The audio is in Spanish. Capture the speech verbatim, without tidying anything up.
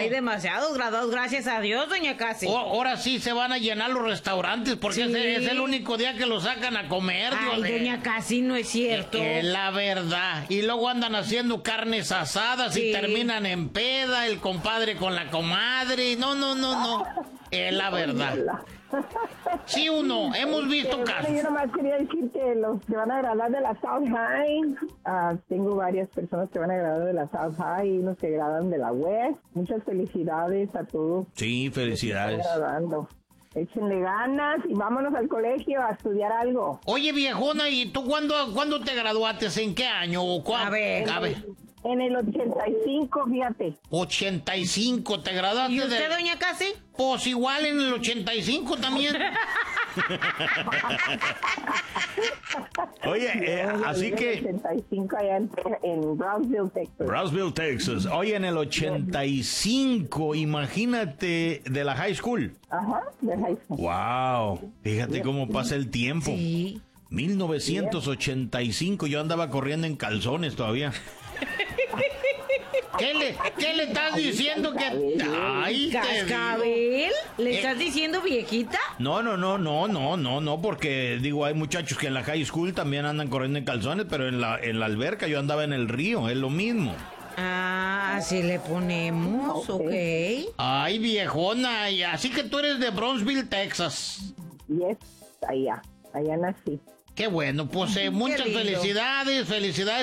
hay demasiados graduados, gracias a Dios, doña Casi. O, ahora sí se van a llenar los restaurantes porque Sí. ese es el único día que los sacan a comer. Ay, Dios, doña Casi, no es cierto. Es eh, la verdad. Y luego andan haciendo carnes asadas Sí. y terminan en peda, el compadre con la comadre. No, no, no, no. Es la verdad. Sí, uno, hemos visto Este, casos. bueno, yo nomás quería decir que los que van a graduar de la South High, ah, tengo varias personas que van a graduar de la South High y unos que graduan de la West. Muchas felicidades a todos. Sí, felicidades. Están graduando. Échenle ganas y vámonos al colegio a estudiar algo. Oye, viejona, ¿y tú cuándo, cuándo te graduaste? ¿En qué año? ¿O cuá- A ver. A ver. En el ochenta y cinco, fíjate. ochenta y cinco, ¿te graduaste? ¿Y usted, de- doña Casi? Pues igual en el ochenta y cinco también. Oye, eh, así En el que... ochenta y cinco allá en, en Brownsville, Texas. Brownsville, Texas. Oye, en el ochenta y cinco, imagínate, de la high school. Ajá, de high school. Wow, fíjate cómo pasa el tiempo. Sí. mil novecientos ochenta y cinco, yo andaba corriendo en calzones todavía. ¿Qué le, qué le estás diciendo que... Ay, te digo. ¿Cascabel? ¿Le Eh. estás diciendo viejita? No, no, no, no, no, no, no, porque digo, hay muchachos que en la high school también andan corriendo en calzones, pero en la, en la alberca yo andaba en el río, es lo mismo. Ah, así le ponemos, ok. Ay, viejona, y así que tú eres de Brownsville, Texas. Yes, allá, allá nací. Qué bueno, pues eh, muchas lindo. felicidades, felicidades.